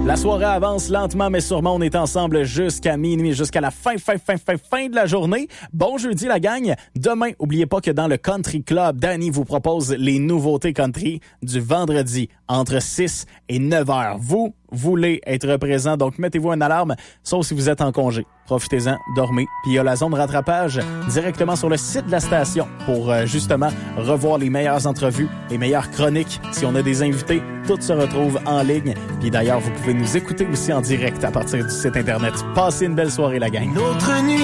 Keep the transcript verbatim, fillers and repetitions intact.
La soirée avance lentement mais sûrement. On est ensemble jusqu'à minuit, jusqu'à la fin, fin, fin, fin, fin de la journée. Bon jeudi la gang. Demain, oubliez pas que dans le Country Club, Danny vous propose les nouveautés country du vendredi entre six et neuf heures. Vous voulez être présent, donc mettez-vous une alarme, sauf si vous êtes en congé. Profitez-en, dormez. Puis il y a la zone de rattrapage directement sur le site de la station pour euh, justement revoir les meilleures entrevues, les meilleures chroniques. Si on a des invités, tout se retrouve en ligne. Puis d'ailleurs, vous pouvez nous écouter aussi en direct à partir du site Internet. Passez une belle soirée, la gang. Une autre nuit.